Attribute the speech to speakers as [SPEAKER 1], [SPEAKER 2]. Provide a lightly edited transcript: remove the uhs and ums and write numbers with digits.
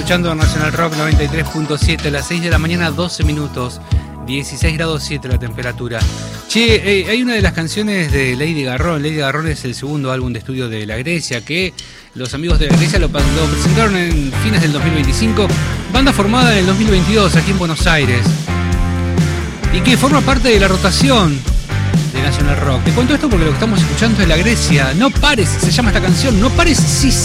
[SPEAKER 1] escuchando Nacional Rock 93.7 a las 6 de la mañana, 12 minutos, 16 grados 7 la temperatura. Che, hay una de las canciones de Lady Garrón. Lady Garrón es el segundo álbum de estudio de La Grecia, que los amigos de La Grecia lo presentaron en fines del 2025, banda formada en el 2022 aquí en Buenos Aires, y que forma parte de la rotación de Nacional Rock. Te cuento esto porque lo que estamos escuchando es La Grecia. No pares, se llama esta canción, No pares, sí,